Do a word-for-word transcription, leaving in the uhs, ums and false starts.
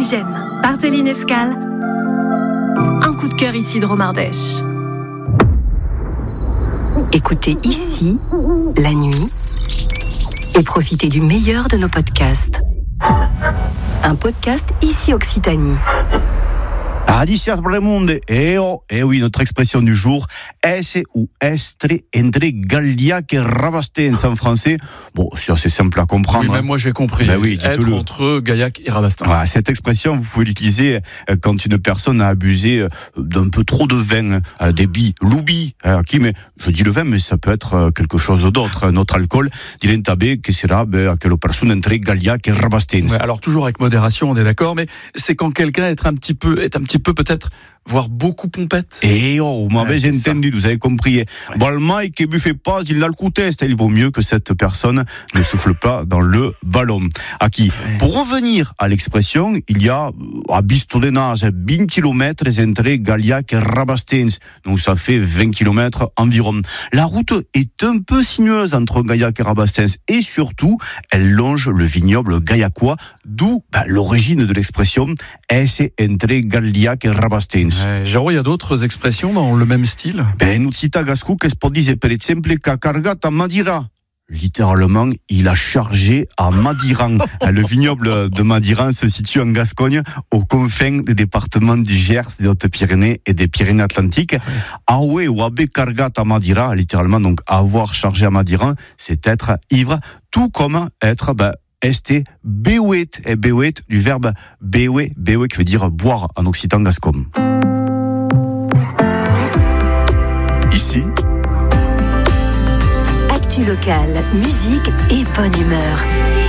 Oxygène, par Téline Escale. Un coup de cœur ici de Romardèche. Écoutez ici, la nuit, et profitez du meilleur de nos podcasts. Un podcast ici Occitanie. Adiciat pour le monde, et oh, et oui, notre expression du jour, es ou estre entre Gaillac et Rabastens en français. Bon, c'est assez simple à comprendre. Oui, même moi j'ai compris. Ben oui, être entre Gaillac et Rabastens. Voilà, cette expression, vous pouvez l'utiliser quand une personne a abusé d'un peu trop de vin, des billes, l'oubi, qui, mais je dis le vin, mais ça peut être quelque chose d'autre, notre alcool. Dilentabé, que sera à quelle personne entre Gaillac et Rabastens. Ouais, alors toujours avec modération, on est d'accord, mais c'est quand quelqu'un est un petit peu, est un petit peu peut-être, voire beaucoup pompette. Et oh, vous m'avez ouais, entendu, ça. Vous avez compris. Ouais. Bon, le Mike qui buffait pas, il a le coup test. Il vaut mieux que cette personne ne souffle pas dans le ballon. À qui ouais. Pour revenir à l'expression, il y a à Bistonage vingt kilomètres entre Gaillac et Rabastens. Donc ça fait vingt kilomètres environ. La route est un peu sinueuse entre Gaillac et Rabastens et surtout, elle longe le vignoble gaillacois, d'où bah, l'origine de l'expression es entre Gaillac et Rabastens. Ouais, Jérôme, il y a d'autres expressions dans le même style? Ben, nous cita Gascou, qu'est-ce pour dire, per exemple, qu'a cargat à Madira. Littéralement, il a chargé à Madiran. Le vignoble de Madiran se situe en Gascogne, aux confins des départements du Gers, des Hautes-Pyrénées et des Pyrénées-Atlantiques. Aoué ou abé cargat à Madira, littéralement, donc avoir chargé à Madiran, c'est être ivre, tout comme être, ben, Este bewet, et bewet du verbe bewe, bewe qui veut dire boire en occitan gascon. Ici, actu locale, musique et bonne humeur.